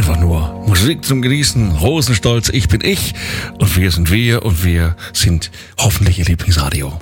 Einfach nur Musik zum Genießen, Rosenstolz, ich bin ich und wir sind wir und wir sind hoffentlich Ihr Lieblingsradio.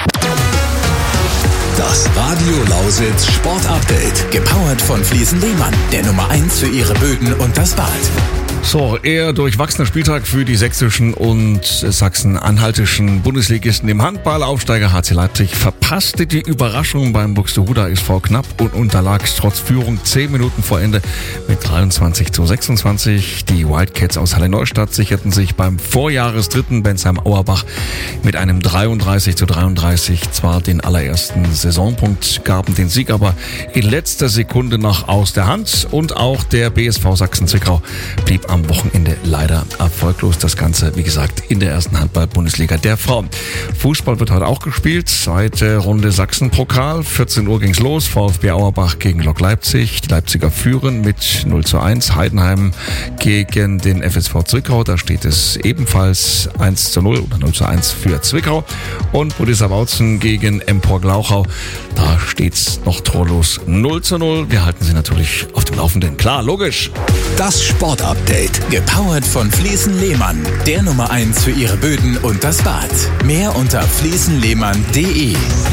Das Radio Lausitz Sport Update, gepowert von Fliesen Lehmann, der Nummer 1 für Ihre Böden und das Bad. So, eher durchwachsener Spieltag für die sächsischen und sachsen-anhaltischen Bundesligisten im Handball. Aufsteiger HC Leipzig verpasste die Überraschung beim Buxtehuder SV knapp und unterlag trotz Führung 10 Minuten vor Ende mit 23:26. Die Wildcats aus Halle Neustadt sicherten sich beim Vorjahresdritten Bensheim-Auerbach mit einem 33:33 zwar den allerersten Saisonpunkt, gaben den Sieg aber in letzter Sekunde noch aus der Hand und auch der BSV Sachsen-Zwickau blieb am Wochenende leider erfolglos. Das Ganze, wie gesagt, in der ersten Handball-Bundesliga der Frauen. Fußball wird heute auch gespielt. Zweite Runde Sachsen-Pokal. 14 Uhr ging's los. VfB Auerbach gegen Lok Leipzig. Die Leipziger führen mit 0:1. Heidenheim gegen den FSV Zwickau. Da steht es ebenfalls 1:0 oder 0:1 für Zwickau. Und Budisa Bautzen gegen Empor Glauchau. Da steht's noch torlos 0:0. Wir halten Sie natürlich auf dem Laufenden. Klar, logisch. Das Sportupdate, gepowert von Fliesen Lehmann, der Nummer 1 für Ihre Böden und das Bad. Mehr unter fliesenlehmann.de.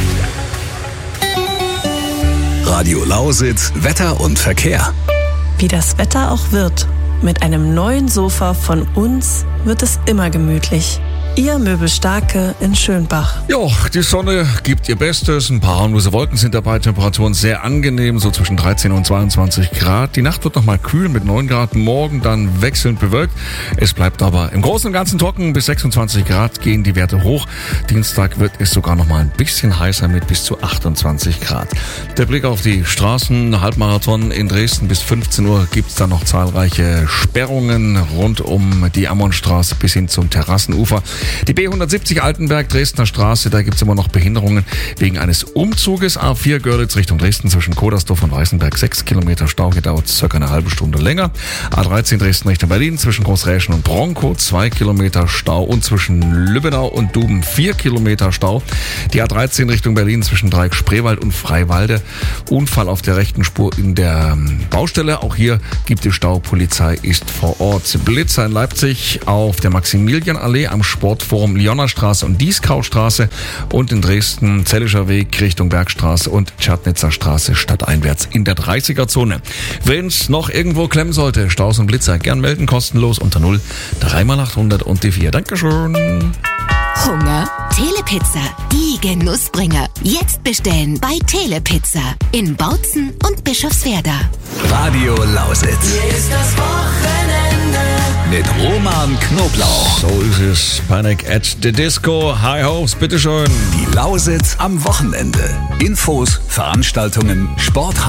Radio Lausitz, Wetter und Verkehr. Wie das Wetter auch wird, mit einem neuen Sofa von uns wird es immer gemütlich. Ihr Möbelstarke in Schönbach. Ja, die Sonne gibt ihr Bestes. Ein paar harmlose Wolken sind dabei. Temperaturen sehr angenehm, so zwischen 13 und 22 Grad. Die Nacht wird nochmal kühl mit 9 Grad. Morgen dann wechselnd bewölkt. Es bleibt aber im Großen und Ganzen trocken. Bis 26 Grad gehen die Werte hoch. Dienstag wird es sogar nochmal ein bisschen heißer mit bis zu 28 Grad. Der Blick auf die Straßen. Halbmarathon in Dresden bis 15 Uhr gibt es dann noch zahlreiche Sperrungen rund um die Ammonstraße bis hin zum Terrassenufer. Die B170 Altenberg, Dresdner Straße, da gibt's immer noch Behinderungen wegen eines Umzuges. A4 Görlitz Richtung Dresden zwischen Kodersdorf und Weißenberg 6 Kilometer Stau, hier dauert es circa eine halbe Stunde länger. A13 Dresden Richtung Berlin zwischen Großräschen und Bronkow 2 Kilometer Stau und zwischen Lübbenau und Duben 4 Kilometer Stau. Die A13 Richtung Berlin zwischen Dreieck Spreewald und Freiwalde. Unfall auf der rechten Spur in der Baustelle. Auch hier gibt es Stau. Polizei ist vor Ort. Blitzer in Leipzig auf der Maximilianallee am Sportforum Lionnerstraße und Dieskaustraße und in Dresden Zellischer Weg Richtung Bergstraße und Tschadnitzer Straße stadteinwärts in der 30er-Zone. Wenn es noch irgendwo klemmen sollte, Staus und Blitzer, gern melden, kostenlos unter 0 3x800 und die 4. Dankeschön. Hunger? Telepizza, die Genussbringer. Jetzt bestellen bei Telepizza in Bautzen und Bischofswerda. Radio Lausitz. Hier ist das Wochenende. Mit Roman Knoblauch. So ist es. Panic at the Disco. High Hopes, bitteschön. Die Lausitz am Wochenende. Infos, Veranstaltungen, Sport.